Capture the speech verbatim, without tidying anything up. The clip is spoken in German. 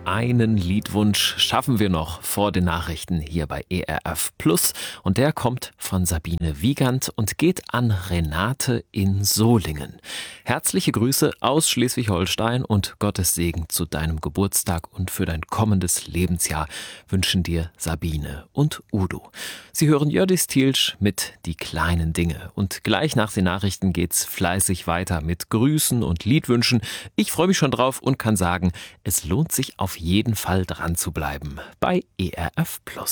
Einen Liedwunsch schaffen wir noch vor den Nachrichten hier bei E R F Plus. Und der kommt von Sabine Wiegand und geht an Renate in Solingen. Herzliche Grüße aus Schleswig-Holstein und Gottes Segen zu deinem Geburtstag und für dein kommendes Lebensjahr wünschen dir Sabine und Udo. Sie hören Jördis Thielsch mit Die kleinen Dinge. Und gleich nach den Nachrichten geht's fleißig weiter mit Grüßen und Liedwünschen. Ich freue mich schon drauf und kann sagen, es lohnt sich auf jeden Fall dran zu bleiben bei E R F Plus.